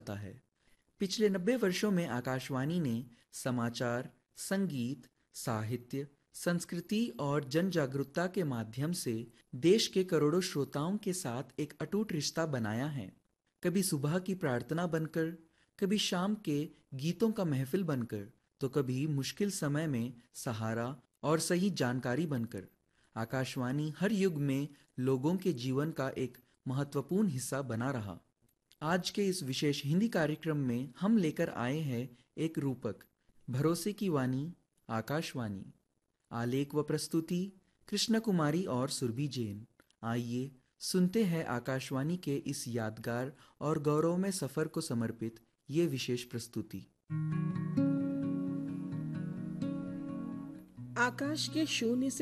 जाता है। पिछले 90 वर्षों में आकाशवाणी ने समाचार, संगीत, साहित्य, संस्कृति और जन जागरूकता के माध्यम से देश के करोड़ों श्रोताओं के साथ एक अटूट रिश्ता बनाया है। कभी सुबह की प्रार्थना बनकर, कभी शाम के गीतों का महफिल बनकर, तो कभी मुश्किल समय में सहारा और सही जानकारी बनकर। आकाशवाणी हर युग में लोगों के जीवन का एक महत्वपूर्ण हिस्सा बना रहा। आज के इस विशेष हिंदी कार्यक्रम में हम लेकर आए हैं एक रूपक, भरोसे की वाणी, आकाशवाणी। आलेख व प्रस्तुति कृष्ण कुमारी और सुरभि जैन। आइए सुनते हैं आकाशवाणी के इस यादगार और गौरवमय सफर को समर्पित ये विशेष प्रस्तुति। आकाश के शून्य से